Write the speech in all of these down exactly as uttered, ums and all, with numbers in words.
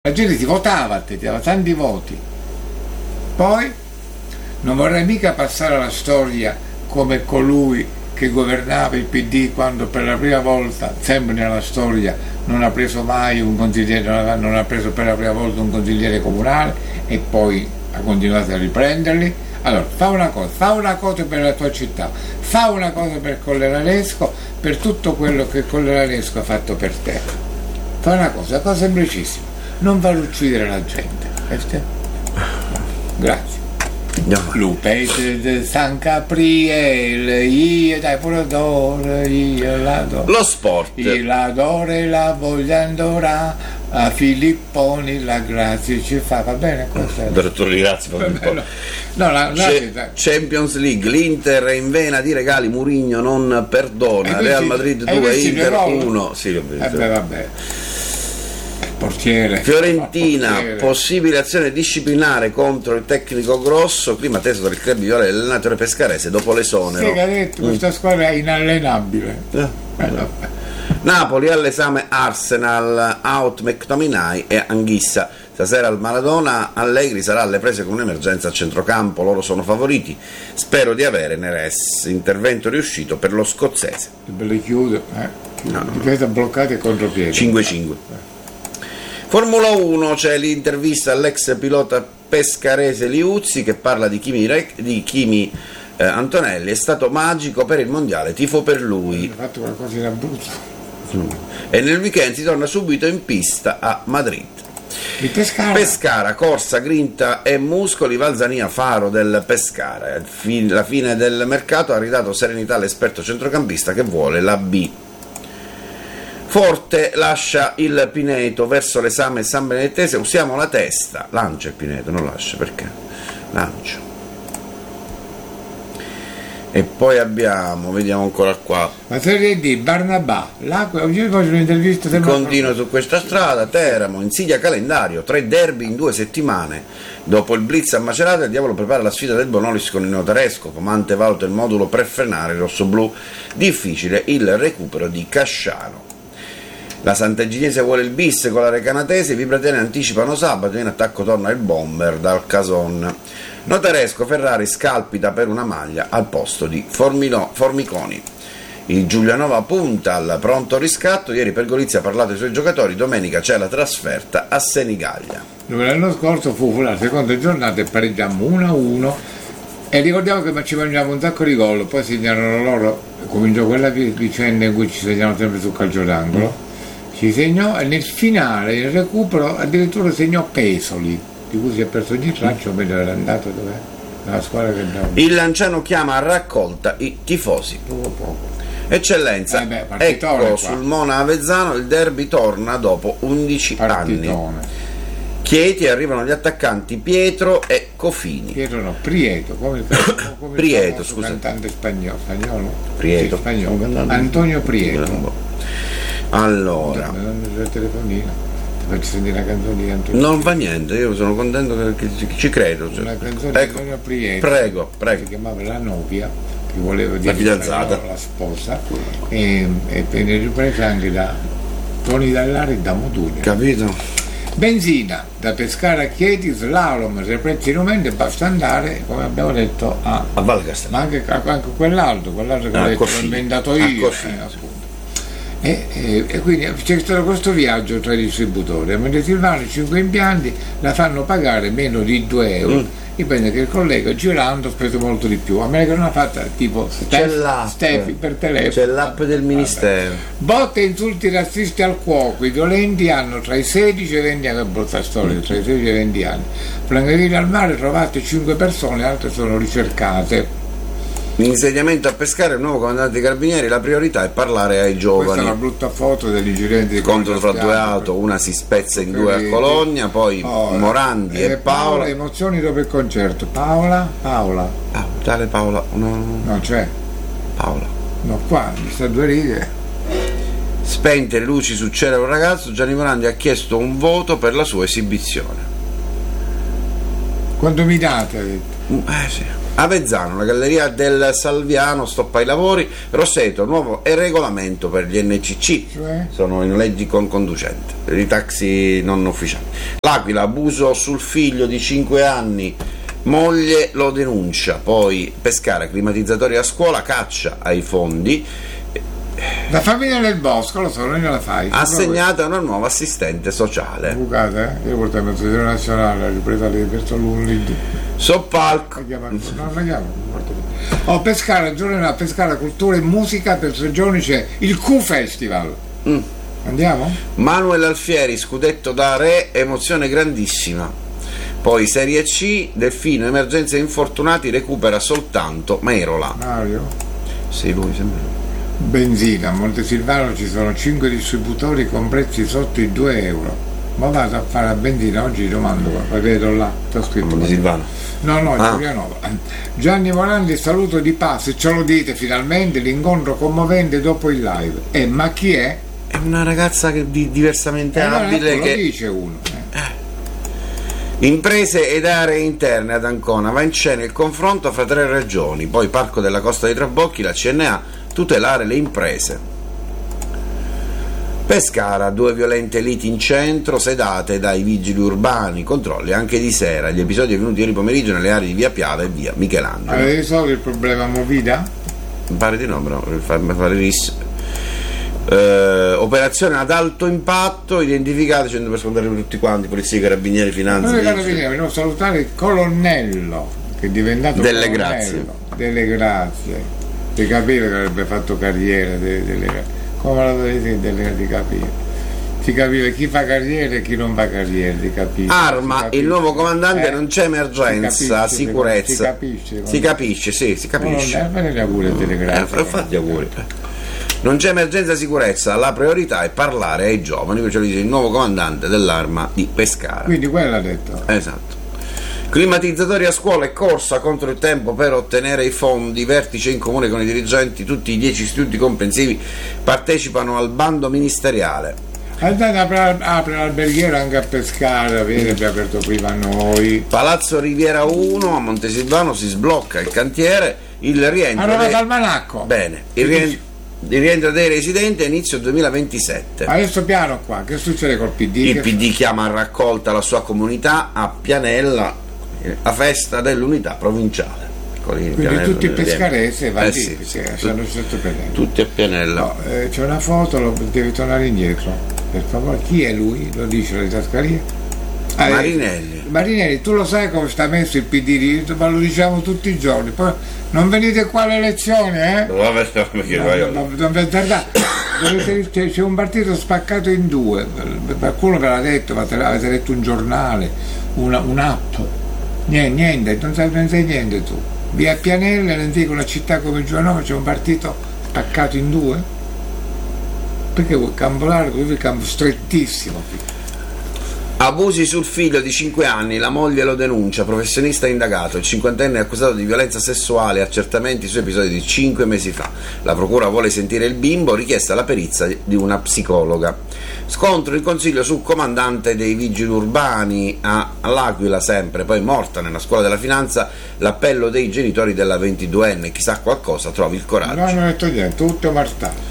La gente ti votava, ti dava tanti voti. Poi non vorrei mica passare alla storia come colui che governava il P D quando per la prima volta, sempre nella storia, non ha preso mai un consigliere, non ha preso per la prima volta un consigliere comunale e poi ha continuato a riprenderli. Allora, fa una cosa, fa una cosa per la tua città, fa una cosa per Colleranesco, per tutto quello che Colleranesco ha fatto per te. Fa una cosa, una cosa semplicissima. Non far uccidere la gente. Grazie. No. Lupete de San Gabriele, io dai pure adoro, io l'adoro. Lo sport. Io l'adoro e la voglio andare a Filipponi, la grazia ci fa, va bene? Direttore, grazie. No, no, la, la, Champions League, l'Inter è in vena di regali, Mourinho non perdona, Real Madrid due, Inter uno. Sì, ho visto. Eh beh, vabbè. Portiere, Fiorentina, portiere. Possibile azione disciplinare contro il tecnico Grosso, clima teso per il club viola dell'allenatore pescarese dopo l'esonero. Sì, che ha detto, questa mm. squadra è inallenabile. Eh. Eh, Napoli all'esame Arsenal, out McTominay e Anghissa. Stasera al Maradona Allegri sarà alle prese con un'emergenza a centrocampo, loro sono favoriti. Spero di avere Neres, intervento riuscito per lo scozzese. Che belle chiude, eh? No. Difesa bloccata e contropiede. cinque cinque. Eh. Formula uno, c'è l'intervista all'ex pilota pescarese Liuzzi che parla di Kimi, di Kimi eh, Antonelli, è stato magico per il mondiale, tifo per lui. Ha fatto qualcosa in Abruzzo. Mm. E nel weekend si torna subito in pista a Madrid. Il Pescara. Pescara, corsa, grinta e muscoli, Valzania faro del Pescara. La fine del mercato ha ridato serenità all'esperto centrocampista che vuole la B. Forte lascia il Pineto verso l'esame San Benedettese, usiamo la testa, lancia il Pineto, non lascia, perché? Lancia. E poi abbiamo, vediamo ancora qua. La Serie D, Barnabà, l'acqua, oggi faccio un'intervista. Continuo su questa strada, Teramo, insidia calendario, tre derby in due settimane. Dopo il blitz a Macerata, il Diavolo prepara la sfida del Bonolis con il Notaresco, Comante valuta il modulo per frenare il rossoblù, difficile il recupero di Casciano. La Sant'Eginese vuole il bis con la Recanatese, i Vibratene anticipano sabato, in attacco torna il bomber dal Cason. Notaresco, Ferrari scalpita per una maglia al posto di Formino, Formiconi. Il Giulianova punta al pronto riscatto, ieri Pergolizzi ha parlato ai suoi giocatori, domenica c'è la trasferta a Senigallia. L'anno scorso fu la seconda giornata e pareggiammo uno a uno e ricordiamo che ci mangiamo un sacco di gol, poi segnarono loro, cominciò quella vicenda in cui ci segnavano sempre sul calcio d'angolo. Si segnò e nel finale, il recupero, addirittura segnò Pesoli, di cui si è perso ogni traccia, o era andato dov'è? La squadra che andava. Il Lanciano chiama a raccolta i tifosi. Poco poco. Eccellenza, eh beh, ecco qua. Sul Mona Avezzano il derby torna dopo undici partitone. Anni. Chieti, arrivano gli attaccanti Pietro e Cofini. Pietro no, Prieto, come, come Prieto, scusa. Cantante spagnolo, spagnolo? Prieto. Sì, spagnolo. Antonio Prieto. Allora, il telefonino, ti faccio sentire una canzone di Antonio. Non fa niente, io sono contento che ci credo. Cioè. Una canzone ecco. di Antonio Prieto. Prego, prego. Si chiamava La Novia, che voleva dire la fidanzata, la sposa, e, e venne ripresa anche da Toni Dallari e da Modugno. Capito? Benzina da Pescara a Chieti, slalom, se prezzi in aumento e basta andare, come abbiamo detto, a, a Val Castello. Ma anche, anche quell'altro, quell'altro che ah, ho inventato io. Eh, E, e, e quindi c'è stato questo viaggio tra i distributori. A Montesilvano cinque impianti la fanno pagare meno di due euro. Mm. Dipende che il collega girando ha speso molto di più. A me che non ha fatta tipo Stefi per telefono. C'è l'app del Ministero. Botte e insulti razzisti al cuoco. I violenti hanno tra i sedici e i venti anni. Che brutta storia, tra i sedici e i venti anni. Frangarine al mare trovate cinque persone, altre sono ricercate. L'insediamento a Pescara, il nuovo comandante dei Carabinieri, la priorità è parlare ai giovani. Questa è una brutta foto degli incidenti di scontro fra due auto, una si spezza in due a Cologna, poi oh, Morandi e, e Paola. Paola. Emozioni dopo il concerto. Paola? Paola. Ah, tale Paola. No. Non c'è. Paola. No, qua, mi sta due righe. Spente le luci su C'era un ragazzo, Gianni Morandi ha chiesto un voto per la sua esibizione. Quanto mi date? Ha detto. Eh sì. Avezzano, la galleria del Salviano stoppa i lavori. Roseto, nuovo e regolamento per gli N C C, Cioè? sono i noleggi con conducente, per i taxi non ufficiali. L'Aquila, abuso sul figlio di cinque anni, moglie lo denuncia. Poi Pescara, climatizzatori a scuola, caccia ai fondi. La famiglia del Bosco, lo so, non gliela fai. Assegnata una nuova assistente sociale. Bucate, eh? Io porto il mezzogiorno nazionale, la ripresa lì verso lunedì. Soppalco. La chiama, no, la chiama. Oh, Pescara, giorno a Pescara, cultura e musica, per tre giorni c'è il Q Festival. Mm. Andiamo? Manuel Alfieri, scudetto da re, emozione grandissima. Poi Serie C, Delfino, emergenze infortunati, recupera soltanto Merola. Mario? Sì, lui sembra. Benzina, a Montesilvano ci sono cinque distributori con prezzi sotto i due euro. Ma vado a fare la benzina, oggi domando, poi vedo là, sta scritto. Montesilvano. No, no, Ah. Giulianova. Gianni Morandi, saluto di pace, ce lo dite finalmente, l'incontro commovente dopo il live. Eh, ma chi è? È una ragazza che di, diversamente Eh, allora, abile ecco, che... lo dice uno. eh. Imprese ed aree interne ad Ancona, va in scena il confronto fra tre regioni, poi Parco della Costa dei Trabocchi, la C N A, tutelare le imprese. Pescara, due violente liti in centro, sedate dai vigili urbani, controlli anche di sera, gli episodi avvenuti ieri pomeriggio nelle aree di via Piave e via Michelangelo. Avete risolto il problema Movida? Mi pare di no, però per farmi fare ris. Eh, operazione ad alto impatto, identificate cento per scontare tutti quanti, polizia, carabinieri, finanze. Noi vigili. carabinieri dobbiamo salutare il colonnello che è diventato Delle colonnello. grazie. Delle grazie. Di capire che avrebbe fatto carriera, delle, delle, come la dovete delle, di capire. Si capiva chi fa carriera e chi non fa carriera, di capire. Arma, Si capisce. il nuovo comandante, Eh, non c'è emergenza, si capisce, sicurezza. Si capisce. Si capisce, sì, si capisce. No, fate gli auguri delle grazie. Eh, fatti auguri. Non c'è emergenza sicurezza, la priorità è parlare ai giovani, questo lo dice il nuovo comandante dell'Arma di Pescara. Quindi quello ha detto. Esatto. Climatizzatori a scuola e corsa contro il tempo per ottenere i fondi, vertice in comune con i dirigenti, tutti i dieci istituti comprensivi partecipano al bando ministeriale. Andate a apre, apre l'alberghiero anche a Pescara, vedi, abbiamo aperto prima noi. Palazzo Riviera uno a Montesilvano si sblocca il cantiere, il rientro Allora dei... d'Almanacco. Bene, il rientro, il rientro dei residenti a inizio duemilaventisette. Adesso piano qua, che succede col P D? Il Che P D chiama a raccolta la sua comunità a Pianella, eh, la festa dell'unità provinciale. Quindi Pianella, tutti i viene. pescaresi va Eh lì, sì, perché sì, sono sotto presente. tutti a Pianella. No, eh, c'è una foto, lo, devi tornare indietro, per favore. Chi è lui? Lo dice la tascaria? Ah, eh, Marinelli. Marinelli, tu lo sai come sta messo il P D lì? Ma lo diciamo tutti i giorni. Poi non venite qua alle elezioni, eh? Vabbè, perché No, vai no, a- no, non vi tardate. Dovete- c'è, c'è un partito spaccato in due, qualcuno ve l'ha detto, ma te l'avete letto un giornale, una, un'app, niente, niente, non sai, non sai niente tu. Via Pianella, l'antica, una città come Giovanova, c'è un partito spaccato in due? Perché vuoi campo largo, io vi campo strettissimo qui. Abusi sul figlio di cinque anni, la moglie lo denuncia, professionista indagato, il cinquantenne è accusato di violenza sessuale, accertamenti su episodi di cinque mesi fa. La procura vuole sentire il bimbo, richiesta la perizia di una psicologa. Scontro in consiglio sul comandante dei vigili urbani a all'Aquila sempre, poi morta nella scuola della finanza, l'appello dei genitori della ventiduenne, chissà qualcosa trovi il coraggio. Non hanno detto niente, tutto martato.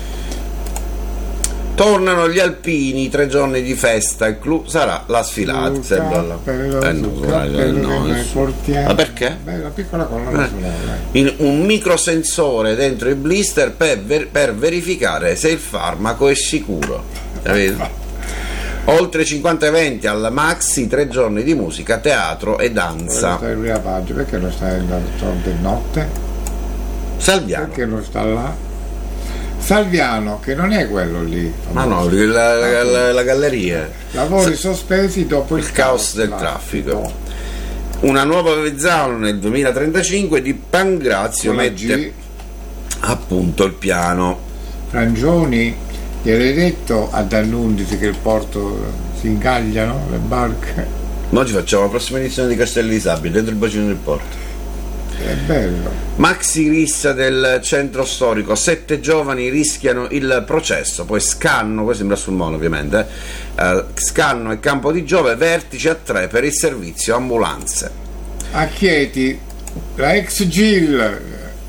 Tornano gli alpini, tre giorni di festa, il clou sarà la sfilata. Sul Sembra la- cappello, Eh, no, sul guarda, cappello no, che noi adesso- portiamo. Ma perché? Beh, la piccola colonna Eh. sonora. In un microsensore dentro il blister per, ver- per verificare se il farmaco è sicuro. Capito? Oltre cinquanta eventi al Maxi, tre giorni di musica, teatro e danza. Stai lui a Paggio, perché non stai nel fronte notte? Salviano. Perché non sta là? Salviano, che non è quello lì. Ma no, la, la- la- la galleria. Lavori sospesi dopo il, Il caos del traffico. Una nuova Avezzano nel duemilatrentacinque di Pangrazio Con la mette G. appunto il piano. Frangioni, gli hai detto ad Annunzio che il porto si incagliano le barche? Oggi facciamo la prossima edizione di Castelli di Sabbia dentro il bacino del porto. È bello. Maxi rissa del centro storico, sette giovani rischiano il processo, poi Scanno, questo sembra sul mono ovviamente, eh, Scanno e Campo di Giove, vertice a tre per il servizio ambulanze. A Chieti, la ex Gil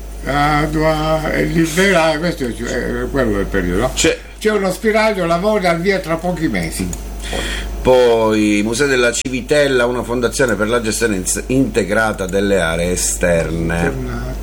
è liberale, questo è quello del periodo. C'è, c'è uno spiraglio, lavora al via tra pochi mesi. Poi Museo della Civitella, una fondazione per la gestione integrata delle aree esterne.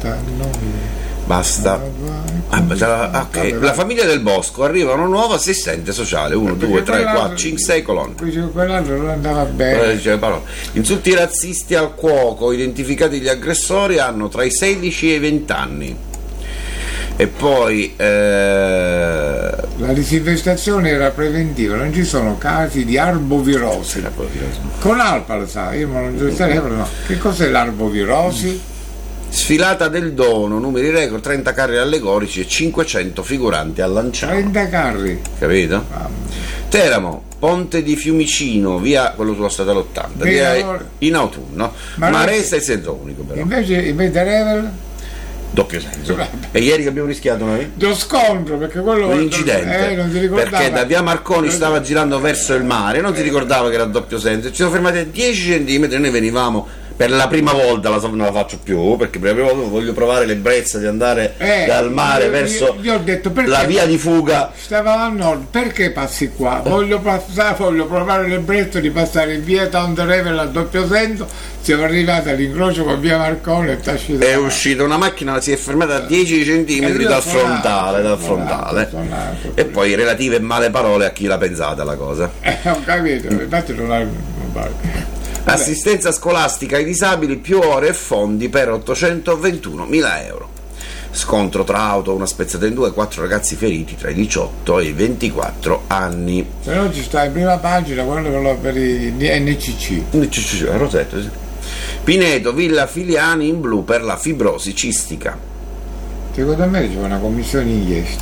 Basta. Ah, okay. La famiglia del Bosco, arriva una nuova assistente sociale, uno, due, tre, quattro, cinque, sei colonne. Quell'altro non andava bene. Insulti razzisti al cuoco, identificati gli aggressori, hanno tra i sedici e i venti anni. E poi eh... la disinfestazione era preventiva, non ci sono casi di arbovirosi. Con Alpa lo sai, io non lo sapevo, no. Che cos'è l'arbovirosi? Sfilata del dono, numeri record, trenta carri allegorici e cinquecento figuranti a Lanciano. trenta carri. Capito? Ah. Teramo, Ponte di Fiumicino, via quello sulla statale ottanta, via in autunno, Ma Maresa e senso unico però. Invece, invece Revel? Doppio senso. E ieri che abbiamo rischiato noi? Lo scontro, perché quello un incidente, eh, non ti perché da via Marconi stava girando verso il mare, non si ricordava che era doppio senso, ci siamo fermati a dieci centimetri e noi venivamo per la prima volta, la, non la faccio più perché per la prima volta voglio provare l'ebbrezza di andare eh, dal mare io, verso io, io ho detto, la via di fuga. Stavamo a nord, perché passi qua? Voglio passare, voglio provare l'ebbrezza di passare in via Tanto Revel a doppio senso. Siamo arrivati all'incrocio con via Marconi e Tascita. È uscita una macchina, si è fermata a dieci centimetri dal frontale, dal frontale. E poi relative male parole a chi l'ha pensata la cosa. Eh, ho capito, infatti non ha. Non Assistenza scolastica ai disabili, più ore e fondi per ottocentoventunomila euro. Scontro tra auto, una spezzata in due, quattro ragazzi feriti tra i diciotto e i ventiquattro anni. Se no ci sta in prima pagina quello per i N C C. N C C, Rosetto, sì. Pineto, Villa Filiani in blu per la fibrosi cistica. Secondo me c'è una commissione inchiesta.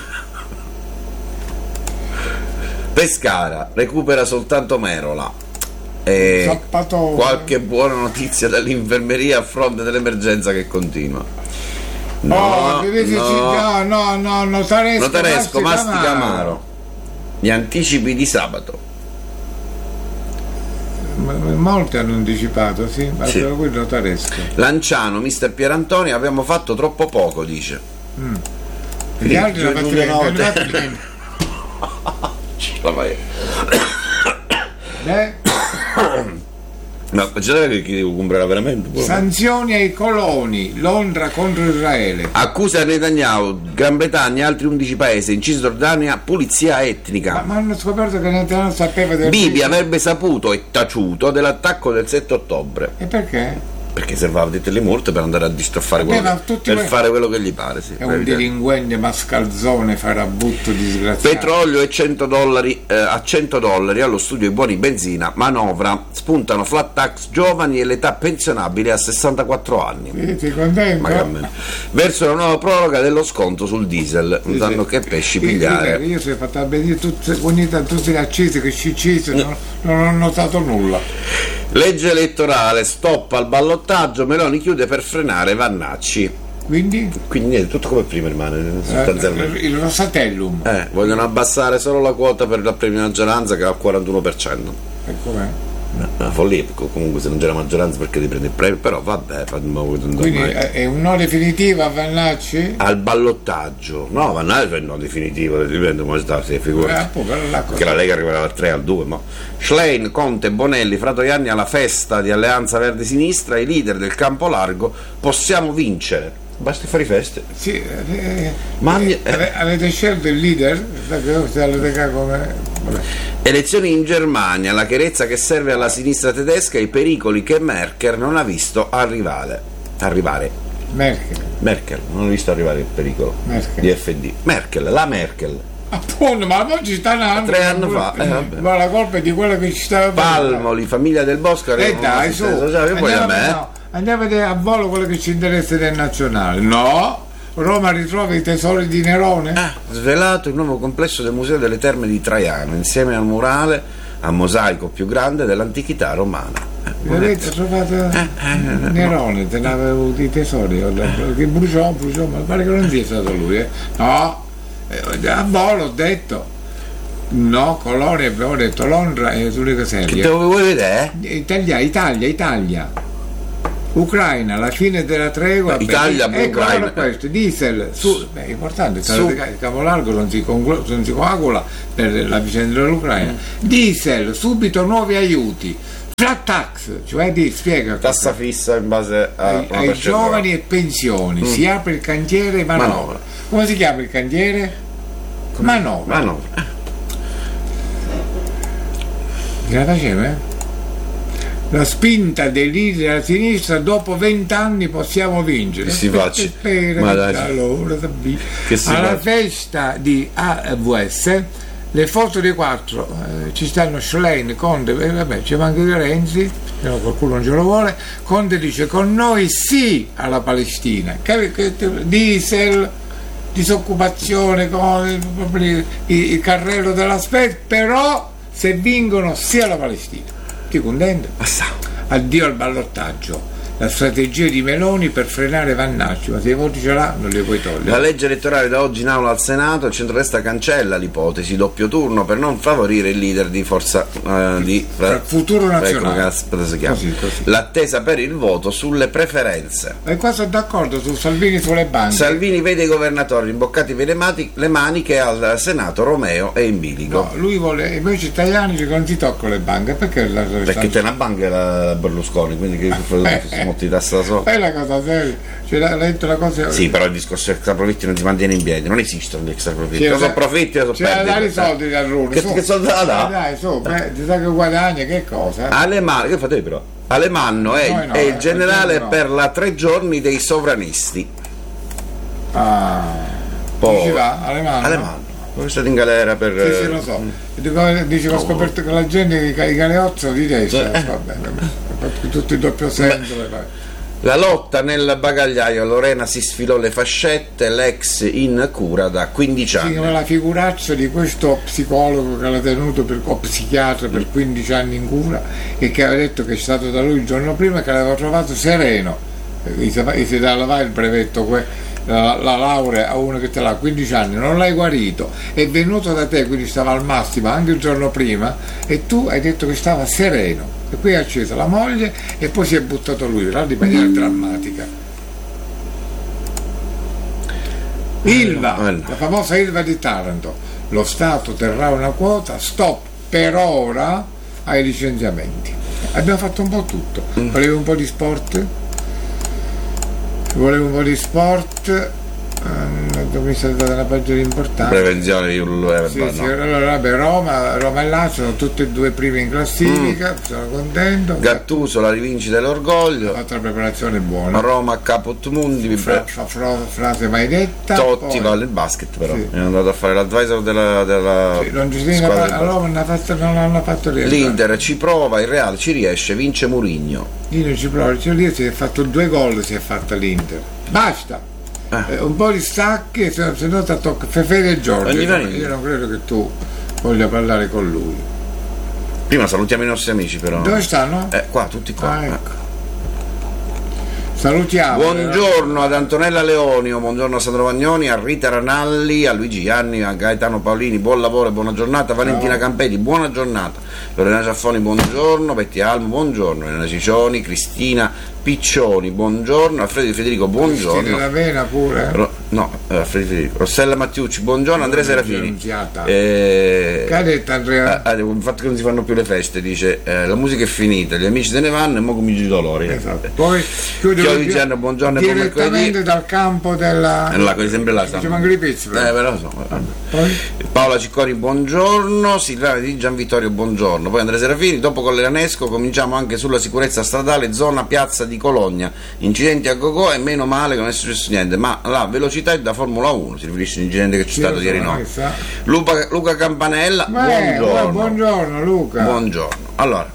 Pescara, recupera soltanto Merola. E qualche buona notizia dall'infermeria a fronte dell'emergenza che continua. No, oh, no, no, no, no, Notaresco, Notaresco Mastica Amaro. Gli anticipi di sabato. Molti hanno anticipato, sì, ma sì. Per cui Notaresco. Lanciano, mister Pierantoni, abbiamo fatto troppo poco, dice. Mm. Gli altri l'hanno fatto bene. La vai. Beh. Ma che chi comprerà veramente? Sanzioni ai coloni, Londra contro Israele. Accusa Netanyahu, Gran Bretagna e altri undici paesi, in Cisgiordania, pulizia etnica. Ma, ma hanno scoperto che Netanyahu sapeva del Bibi avrebbe saputo e taciuto dell'attacco del sette ottobre. E perché? Perché servava di le multe per andare a distoffare quello, Beh, che, per que... fare quello che gli pare, sì. È un delinquente mascalzone, farabutto disgraziato. Petrolio e cento dollari, eh, a cento dollari allo studio i buoni benzina, manovra, spuntano flat tax giovani e l'età pensionabile a sessantaquattro anni. Sì, ti contento? Verso la nuova proroga dello sconto sul diesel, non sanno sì, che pesci sì, pigliare. Io sono fatto vedere tutte, tutte le accise che ci ci non, non ho notato nulla. Legge elettorale, stop al ballottaggio, Meloni chiude per frenare Vannacci. Quindi? Quindi niente, tutto come prima rimane sostanzialmente. Eh, il Rosatellum. Eh, vogliono abbassare solo la quota per la premia maggioranza che è al quarantuno per cento. E com'è? Una follia, comunque se non c'è la maggioranza perché ti prendi il premio, però vabbè, quindi è un no definitivo a Vannacci? Al ballottaggio, no, Vannacci è il no definitivo, dipende come sta, si figura eh, che la Lega arriverà dal tre al due, ma Schlein, Conte, Bonelli, Fratoianni alla festa di Alleanza Verde Sinistra, i leader del campo largo, possiamo vincere. Basta fare feste. Sì, eh, Magni, eh, avete scelto il leader? Come... Elezioni in Germania, la chiarezza che serve alla sinistra tedesca e i pericoli che Merkel non ha visto arrivare. arrivare. Merkel. Merkel, non ha visto arrivare il pericolo Merkel. di F D. Merkel, la Merkel. Appunto, ma non ci sta nando. Tre anni fa. Eh, ma la colpa è di quello che ci stava Palmoli, famiglia del Bosco. E eh dai, su. Sociale, poi a me. No. Andiamo a vedere a volo quello che ci interessa del nazionale. No, Roma ritrova i tesori di Nerone. Ah, svelato il nuovo complesso del Museo delle Terme di Traiano, insieme al murale a mosaico più grande dell'antichità romana. Eh, avete trovato eh, eh, Nerone, no. Te ne avevo i tesori, che bruciò, bruciò, ma pare che non sia stato lui, eh. No, eh, a volo ho detto. No, Colonia, abbiamo detto Londra è l'unica serie. Che dove vuoi vedere? Italia, Italia, Italia. Ucraina, la fine della tregua. Italia, beh, ecco, Ucraina. Questo, diesel, su, beh, è importante, Su. il capo largo non si, conglo- non si coagula per la vicenda dell'Ucraina. Mm. Diesel, subito nuovi aiuti. Flat tax, cioè di spiega tassa fissa in base a ai, ai giovani e pensioni. Mm. Si apre il cantiere manovra. manovra. Come si chiama il cantiere? Come? Manovra. Manovra. Che la faceva, eh? La spinta dei leader della sinistra, dopo vent'anni possiamo vincere. Che si faccia. Ma allora, che si alla faccia. Festa di A V S le foto dei quattro, eh, ci stanno Schlein, Conte, eh, vabbè, c'è anche Renzi, no, qualcuno non ce lo vuole. Conte dice con noi sì alla Palestina, diesel, disoccupazione, il, il carrello della spesa, però se vincono sì alla Palestina. Ti contento? Addio al ballottaggio. La strategia di Meloni per frenare Vannacci, ma se i voti ce l'ha non li puoi togliere. La legge elettorale da oggi in aula al Senato, il centrodestra cancella l'ipotesi doppio turno per non favorire il leader di Forza uh, di fra, Futuro Nazionale. Ecco, si chiama. Così, così. L'attesa per il voto sulle preferenze. E qua sono d'accordo su Salvini sulle banche. Salvini vede i governatori rimboccati per le, mati, le maniche al Senato Romeo e in bilico. No, lui vuole, invece italiani che non si toccano le banche, perché la Perché te una banca la Berlusconi, quindi che eh, molti tassa da solo. È la cosa seria, cioè, l'ha detto la cosa. Sì, però il discorso extra profitti non si mantiene in piedi, non esistono gli extra profitti, non sono profitti, sono perdite. Cioè, dare i soldi da Rune. Che, che soldi da dare? Eh, dai, su, beh, ti sa che guadagna, che cosa? Alemanno, che fate però? Alemanno è, no, è il generale no. per la tre giorni dei sovranisti. Ah, poi ci va, Alemanno? Alemanno. Poi è stato in galera per. Sì, sì, lo so. Dice che ho scoperto che la gente i galeozzo di destra, eh. va bene. Tutto il doppio senso. Beh. La lotta nel bagagliaio, Lorena si sfilò le fascette, l'ex in cura da quindici anni. Sì, la figuraccia di questo psicologo che l'ha tenuto per, o psichiatra per quindici anni in cura e che aveva detto che è stato da lui il giorno prima e che l'aveva trovato sereno. E si dà là il brevetto, la, la laurea a uno che te l'ha quindici anni, non l'hai guarito, è venuto da te, quindi stava al massimo anche il giorno prima e tu hai detto che stava sereno. E qui ha acceso la moglie e poi si è buttato lui, là di maniera drammatica. Ilva, la famosa Ilva di Taranto, lo Stato terrà una quota, stop per ora ai licenziamenti. Abbiamo fatto un po' tutto. Volevi un po' di sport? Volevo un po' di sport, um, mi è stata una pagina importante. Prevenzione di un sì, sì, allora, vabbè, Roma, Roma e Lazio sono tutte e due prime in classifica, mm. sono contento. Gattuso la rivincita dell'orgoglio. Ha fatto la preparazione buona. Roma Caput Mundi. Fra, fra, fra, frase mai detta. Totti poi... va nel basket però. Sì. È andato a fare l'advisor della, della sì, non ci si a Roma non, fatto, non hanno fatto rientrare. L'Inter ci prova, il Real ci riesce, vince Mourinho. L'Inter ci prova, si è fatto due gol, si è fatta l'Inter. Basta. Ah. Eh, un po' di stacchi, se, se no ti tocca Fefede e Giorgio. Io, io non credo che tu voglia parlare con lui. Prima salutiamo i nostri amici però. Dove stanno? Eh, qua, tutti qua. Ah, ecco. Salutiamo. Buongiorno ad Antonella Leonio, buongiorno a Sandro Vagnoni, a Rita Ranalli, a Luigi Ianni, a Gaetano Paolini, buon lavoro e buona giornata, Valentina no. Campelli, buona giornata, Lorena Ciaffoni, buongiorno, Betty Almo, buongiorno, Elena Ciccioni, Cristina Piccioni, buongiorno, Alfredo Di Federico, buongiorno. Cristina Ravena pure. Ro- no, eh, Alfredo Di Federico. Rossella Mattiucci, buongiorno, Andrea Serafini. Eh, che ha detto Andrea? Eh, il fatto che non si fanno più le feste, dice eh, la musica è finita, gli amici se ne vanno e mo cominci i dolori. Esatto. Poi Chiodi, buongiorno, direttamente dal campo della. Eh, là, sempre là, ci mancano i pezzi. Eh, però so. Poi? Paola Ciccori, buongiorno, Silvana di Gian Vittorio, buongiorno. Poi Andrea Serafini, dopo con l'Elanesco cominciamo anche sulla sicurezza stradale, zona piazza di Cologna, incidenti a go-go e meno male che non è successo niente, ma la velocità è da Formula uno, si riferisce all'incidente che c'è stato ieri notte. Luca, Luca Campanella, Beh, buongiorno. Buongiorno Luca. Buongiorno. Allora,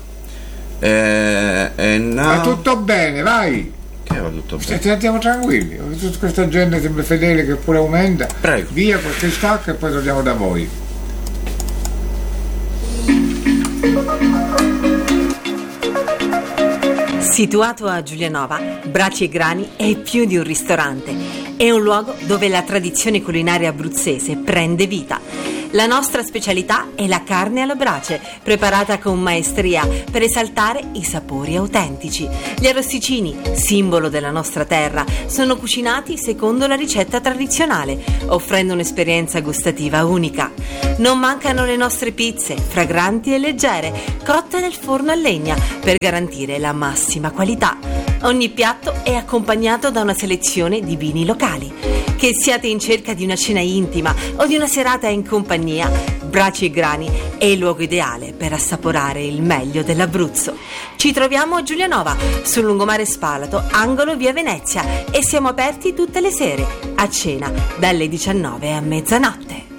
eh, eh, no. Va tutto bene, vai. Che va tutto bene. Stiamo tranquilli, tutta questa gente sempre fedele che pure aumenta. Prego. Via qualche stacca e poi torniamo da voi. Situato a Giulianova, Braci e Grani è più di un ristorante. è un luogo dove la tradizione culinaria abruzzese prende vita. La nostra specialità è la carne alla brace, preparata con maestria per esaltare i sapori autentici. Gli arrosticini, simbolo della nostra terra, sono cucinati secondo la ricetta tradizionale, offrendo un'esperienza gustativa unica. Non mancano le nostre pizze, fragranti e leggere, cotte nel forno a legna, per garantire la massima qualità. Ogni piatto è accompagnato da una selezione di vini locali. Che siate in cerca di una cena intima o di una serata in compagnia, Braci e Grani è il luogo ideale per assaporare il meglio dell'Abruzzo. Ci troviamo a Giulianova, sul lungomare Spalato, angolo via Venezia, e siamo aperti tutte le sere, a cena dalle diciannove a mezzanotte.